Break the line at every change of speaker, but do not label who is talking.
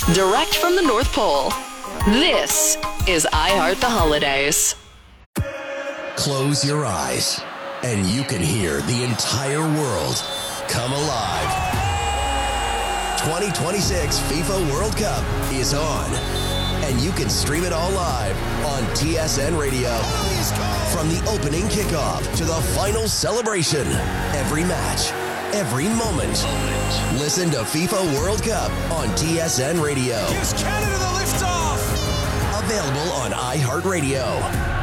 direct from the North Pole. This is iHeart the Holidays.
Close your eyes, and you can hear the entire world come alive. 2026 FIFA World Cup is on, and you can stream it all live on TSN Radio. From the opening kickoff to the final celebration, every match, every moment. Listen to FIFA World Cup on TSN Radio.
Gives Canada the lift off.
Available on iHeartRadio.